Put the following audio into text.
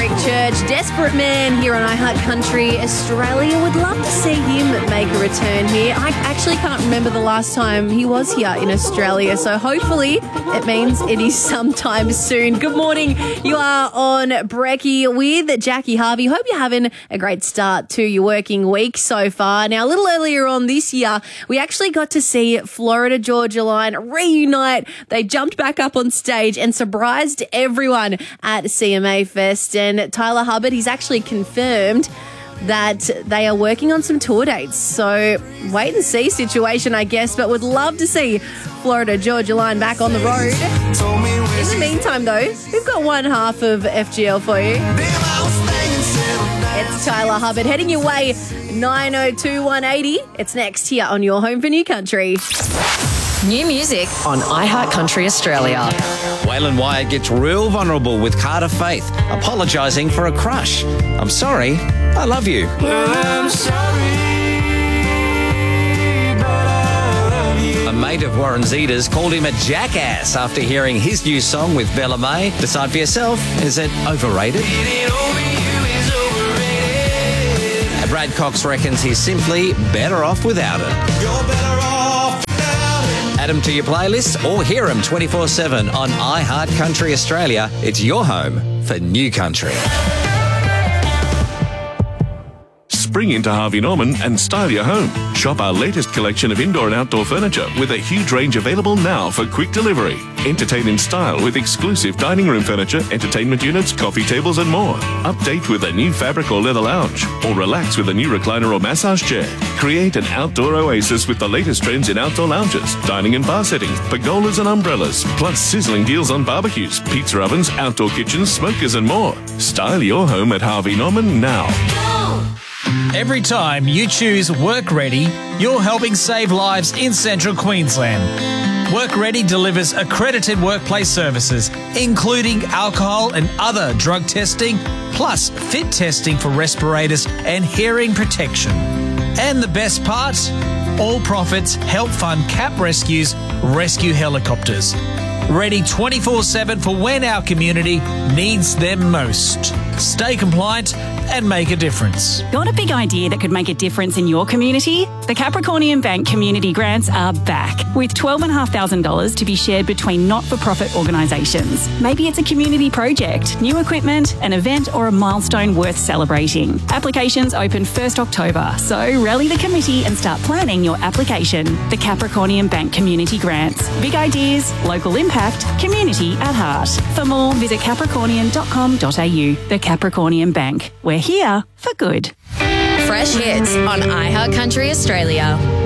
Creek Church, Desperate Man here on iHeart Country Australia. Would love to see him make a return here. I actually can't remember the last time he was here in Australia, so hopefully it means it is sometime soon. Good morning. You are on Brekkie with Jackie Harvey. Hope you're having a great start to your working week so far. Now, a little earlier on this year, we actually got to see Florida Georgia Line reunite. They jumped back up on stage and surprised everyone at CMA Fest. And Tyler Hubbard, he's actually confirmed that they are working on some tour dates. So wait and see situation, I guess, but would love to see Florida Georgia Line back on the road. In the meantime, though, we've got one half of FGL for you. It's Tyler Hubbard heading your way, 902-180. It's next here on your home for New Country. New music on iHeart Country Australia. Waylon Wyatt gets real vulnerable with Carter Faith, apologising for a crush. I'm sorry, I love you. I'm sorry, but I love you. A mate of Warren Zeta's called him a jackass after hearing his new song with Bella May. Decide for yourself, is it overrated? Brad Cox reckons he's simply better off without it. You're better off without it. Add him to your playlist or hear him 24/7 on iHeart Country Australia. It's your home for New Country. Spring into Harvey Norman and style your home. Shop our latest collection of indoor and outdoor furniture with a huge range available now for quick delivery. Entertain in style with exclusive dining room furniture, entertainment units, coffee tables and more. Update with a new fabric or leather lounge or relax with a new recliner or massage chair. Create an outdoor oasis with the latest trends in outdoor lounges, dining and bar settings, pergolas and umbrellas, plus sizzling deals on barbecues, pizza ovens, outdoor kitchens, smokers and more. Style your home at Harvey Norman now. Every time you choose Work Ready, you're helping save lives in Central Queensland. Work Ready delivers accredited workplace services, including alcohol and other drug testing, plus fit testing for respirators and hearing protection. And the best part? All profits help fund CAP Rescue's rescue helicopters. Ready 24/7 for when our community needs them most. Stay compliant and make a difference. Got a big idea that could make a difference in your community? The Capricornian Bank community grants are back with $12,500 to be shared between not-for-profit organisations. Maybe it's a community project, new equipment, an event or a milestone worth celebrating. Applications open 1st October, so rally the committee and start planning your application. The Capricornian Bank community grants. Big ideas, local impact, community at heart. For more, visit capricornian.com.au. The Capricornian Bank. We're here for good. Fresh hits on iHeart Country Australia.